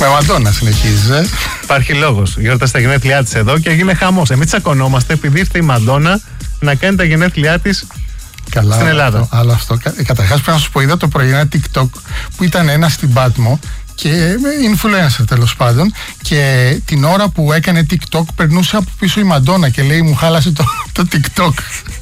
Με Μαντόνα συνεχίζει. Υπάρχει λόγος. Γιόρτασε τα γενέθλιά της εδώ και έγινε χαμός. Εμείς τσακωνόμαστε επειδή ήρθε η Μαντόνα να κάνει τα γενέθλιά της στην Ελλάδα. Αλλά αυτό. Καταρχάς πρέπει να σου πω, είδα το πρωί ένα TikTok που ήταν ένα στην Πάτμο και influencer τέλος πάντων, και την ώρα που έκανε TikTok περνούσε από πίσω η Μαντόνα και λέει μου χάλασε το TikTok.